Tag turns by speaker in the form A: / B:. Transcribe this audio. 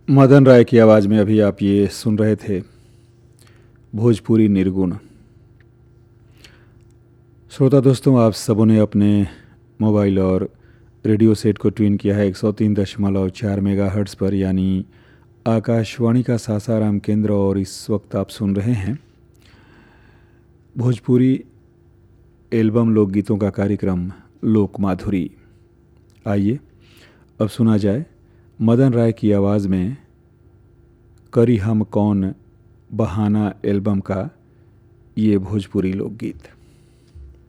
A: मदन राय की आवाज़ में अभी आप ये सुन रहे थे भोजपुरी निर्गुण। श्रोता दोस्तों, आप सबों ने अपने मोबाइल और रेडियो सेट को ट्यून किया है 103.4 मेगाहर्ट्ज़ पर, यानी आकाशवाणी का सासाराम केंद्र। और इस वक्त आप सुन रहे हैं भोजपुरी एल्बम लोकगीतों का कार्यक्रम लोक माधुरी। आइए अब सुना जाए मदन राय की आवाज़ में करी हम कौन बहाना एल्बम का ये भोजपुरी लोकगीत।